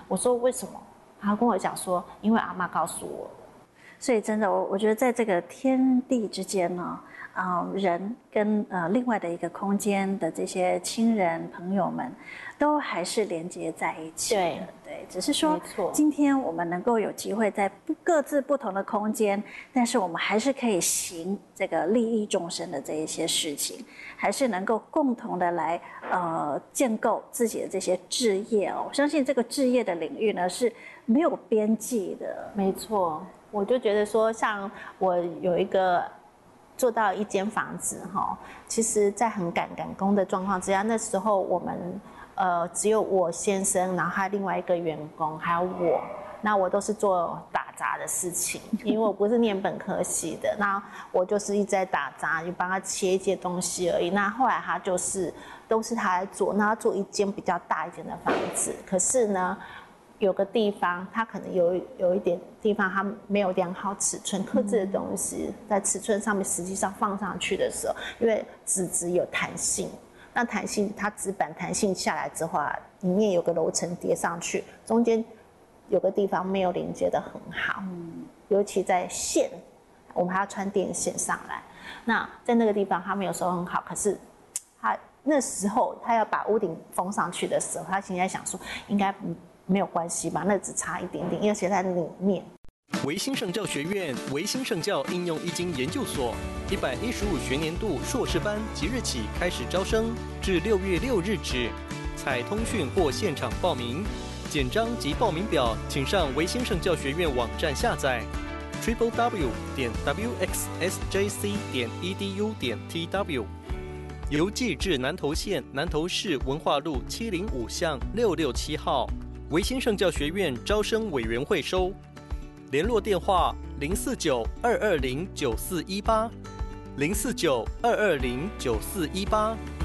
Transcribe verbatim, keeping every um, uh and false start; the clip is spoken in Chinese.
我说为什么？他跟我讲说，因为阿嬷告诉我。 所以真的，我我觉得在这个天地之间呢，啊、呃，人跟呃另外的一个空间的这些亲人朋友们，都还是连接在一起的。 对对，只是说没错， 今天我们能够有机会在不各自不同的空间，但是我们还是可以行这个利益众生的这一些事情，还是能够共同的来呃建构自己的这些志业哦。我相信这个志业的领域呢是没有边际的。 没错。我就觉得说，像我有一个做到一间房子哈，其实在很赶赶工的状况之下，那时候我们呃只有我先生，然后还有另外一个员工，还有我，那我都是做打杂的事情，因为我不是念本科系的，那我就是一直在打杂，就帮他切一些东西而已。那后来他就是都是他在做，那他做一间比较大一点的房子，可是呢。有个地方，它可能有有一点地方，它没有量好尺寸，刻制的东西在尺寸上面实际上放上去的时候，因为纸质有弹性，那弹性它纸板弹性下来之后啊，里面有个楼层叠上去，中间有个地方没有连接的很好，嗯，尤其在线，我们还要穿电线上来，那在那个地方它没有收很好，可是它那时候他要把屋顶封上去的时候，他现在想说应该不。没有关系吧，那只差一点点，而且在里面。 维新圣教学院维新圣教应用易经研究所一百一十五学年度硕士班即日起开始招生，至六月六日止，采通讯或现场报名。简章及报名表，请上维新圣教学院网站下载 ：triple w 点 w x s j c 点 e d u 点 t w。邮寄至南投县南投市文化路七零五巷六六七号。维新圣教学院招生委员会收，联络电话零四九二二零九四一八，零四九二二零九四一八。